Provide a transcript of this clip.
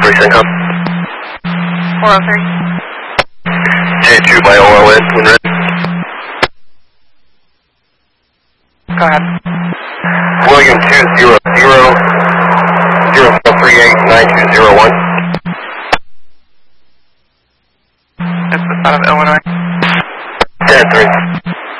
403 Syncom. 403. J2 by OLN, when ready. Go ahead. William 200-0438-9201. Is this out of Illinois?